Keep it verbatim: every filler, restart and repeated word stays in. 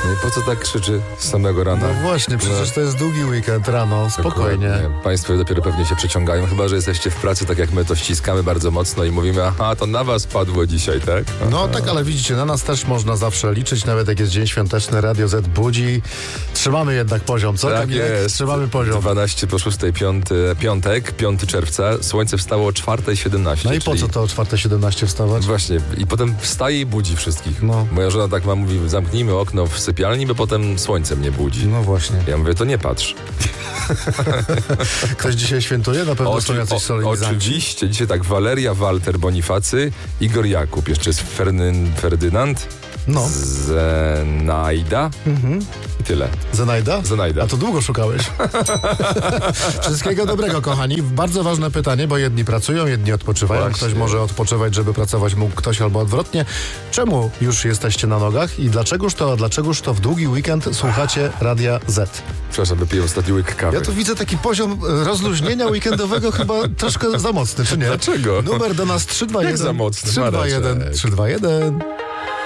No i po co tak krzyczy z samego rana? No właśnie, przecież to jest długi weekend rano, spokojnie. Dokładnie. Państwo dopiero pewnie się przeciągają, chyba że jesteście w pracy, tak jak my, to ściskamy bardzo mocno i mówimy, aha, to na was padło dzisiaj, tak? Aha. No tak, ale widzicie, na nas też można zawsze liczyć, nawet jak jest dzień świąteczny, Radio Z budzi. Trzymamy jednak poziom, co? Tak Kamilek? jest. Trzymamy poziom. dwanaście po szóstej, piąty, piątek, piątego czerwca, słońce wstało o czwartej siedemnaście. No i po czyli... co to o czwartej siedemnaście wstawać? Właśnie, i potem wstaje i budzi wszystkich. No. Moja żona tak ma, mówi, zamknijmy okno w sypialni, bo potem słońce mnie budzi. No właśnie. Ja mówię, to nie patrz. Ktoś dzisiaj świętuje? Na pewno są jacyś solenizanci. Oczywiście, dzisiaj tak, Waleria, Walter, Bonifacy, Igor Jakub, jeszcze jest Ferdyn, Ferdynand, No. Zenaida Mhm. i tyle. Zenajda? Zenajda. A to długo szukałeś. Wszystkiego dobrego, kochani. Bardzo ważne pytanie, bo jedni pracują, jedni odpoczywają. Właśnie. Ktoś może odpoczywać, żeby pracować mógł ktoś albo odwrotnie. Czemu już jesteście na nogach i dlaczegoż to, a dlaczegoż to w długi weekend słuchacie Radia Z? Przepraszam, wypiję ostatni łyk kawy. Ja tu widzę taki poziom e, rozluźnienia weekendowego chyba troszkę za mocny, czy nie? Dlaczego? Numer do nas trzy dwa jeden. Jak za mocny? trzy dwa jeden. Mareczek. trzy dwa jeden.